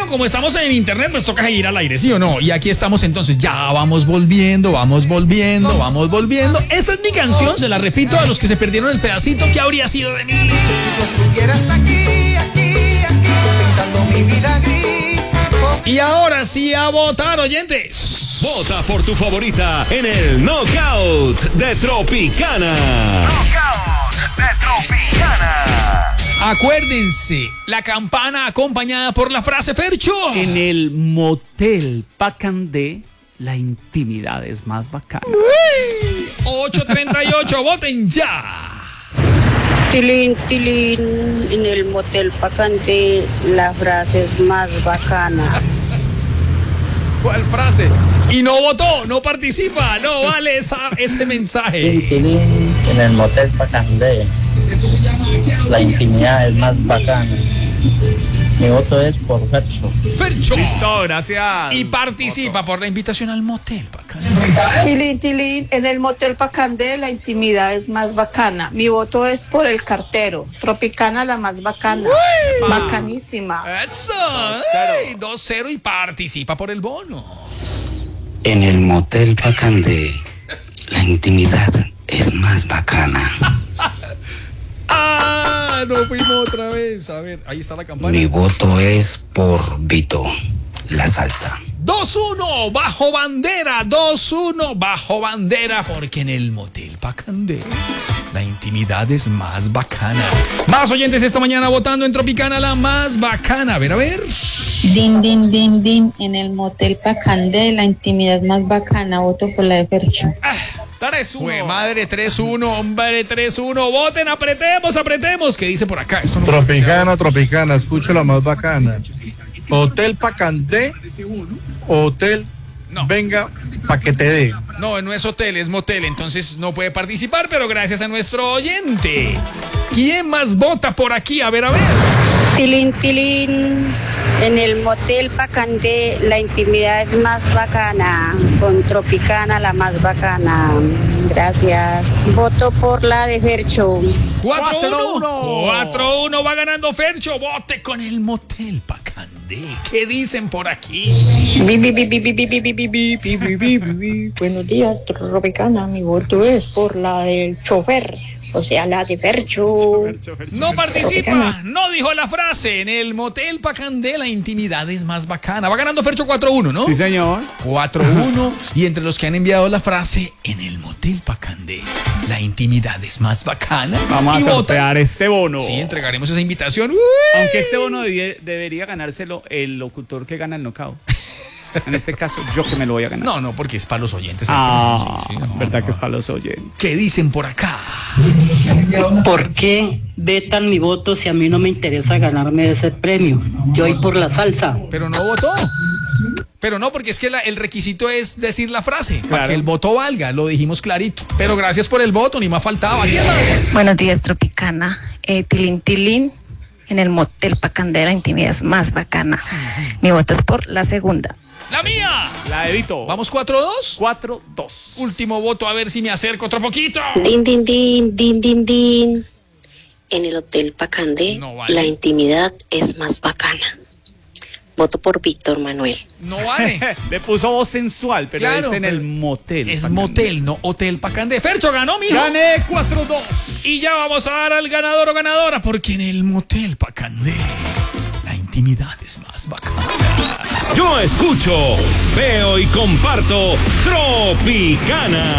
como estamos en internet, pues toca seguir al aire, ¿sí o no? Y aquí estamos entonces, ya vamos volviendo. Esta es mi canción, se la repito a los que se perdieron el pedacito. ¿Qué habría sido de mí? Si tú estuvieras aquí, pintando mi vida gris. Y ahora sí a votar, oyentes. Vota por tu favorita en el Knockout de Tropicana. Acuérdense, la campana acompañada por la frase, Fercho. En el motel Pacandé, la intimidad es más bacana. 8:38, voten ya. Tilín, tilín, en el motel Pacandé, la frase es más bacana. ¿Cuál frase? Y no votó, no participa, no vale ese mensaje. Tilín, en el motel Pacandé, la intimidad es más bacana. Mi voto es por Fercho. Fercho. Listo, gracias. Y participa por la invitación al motel Pacandé. Tilín, tilín, en el motel Pacandé, la intimidad es más bacana. Mi voto es por el cartero. Tropicana, la más bacana. Bacanísima. Eso. 2-0 y participa por el bono. En el motel Pacandé, la intimidad es más bacana. No fuimos otra vez. A ver, ahí está la campana. Mi voto es por Vito, la salsa. 2-1, bajo bandera. 2-1, bajo bandera. Porque en el motel Pacandé, la intimidad es más bacana. Más oyentes esta mañana votando en Tropicana, la más bacana. A ver. Din, din, din, din, en el motel Pacandé, la intimidad más bacana. Voto por la de Fercho. 3-1. Fue madre, 3-1, hombre, 3-1. Voten, apretemos. ¿Qué dice por acá? Esto no Tropicana, escucho la más bacana. Hotel Pacandé, hotel, no. Venga, pa' que te dé. No es hotel, es motel, entonces no puede participar, pero gracias a nuestro oyente. ¿Quién más vota por aquí? A ver. Tilín, tilín, en el motel Pacandé, la intimidad es más bacana. Con Tropicana, la más bacana. Gracias. Voto por la de Fercho. 4-1 va ganando Fercho. Vote con el motel Pacandé. ¿Qué dicen por aquí? Buenos días, Tropicana. Mi voto es por la del chofer, o sea, la de Fercho. No participa, no dijo la frase. En el motel Pacandé, la intimidad es más bacana. Va ganando Fercho 4-1, ¿no? Sí, señor. 4-1. Y entre los que han enviado la frase, en el motel Pacandé, la intimidad es más bacana. Vamos a y sortear este bono. Sí, entregaremos esa invitación. Aunque este bono debería ganárselo el locutor que gana el knockout. En este caso, yo que me lo voy a ganar. No, porque es para los oyentes. ¿Verdad que es para los oyentes? ¿Qué dicen por acá? ¿Por qué vetan mi voto si a mí no me interesa ganarme ese premio? Yo voy por la salsa. Pero no votó. Pero no, porque es que el requisito es decir la frase, para que el voto valga, lo dijimos clarito. Pero gracias por el voto, ni más faltaba. ¿Quién más? Buenos días, Tropicana. Tilín, tilín, en el motel Pacandé, la intimidad es más bacana. Mi voto es por la segunda. ¡La mía! La de Vito. ¿Vamos 4-2? 4-2. Último voto, a ver si me acerco otro poquito. Din, din, din, din, din, din. En el hotel Pacandé, no vale. La intimidad es más bacana. Voto por Víctor Manuel. No vale. Le puso voz sensual, pero claro, es en el motel. Es Pacandé. Motel, no hotel Pacandé. Fercho ganó, mijo. Gané 4-2. Y ya vamos a dar al ganador o ganadora, porque en el motel Pacandé, la intimidad es más bacana. Yo escucho, veo y comparto Tropicana.